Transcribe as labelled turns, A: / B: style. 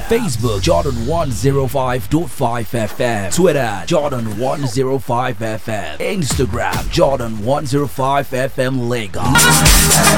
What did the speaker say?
A: Facebook Jordan 105.5 FM, Twitter Jordan 105 FM, Instagram Jordan 105 FM Lagos.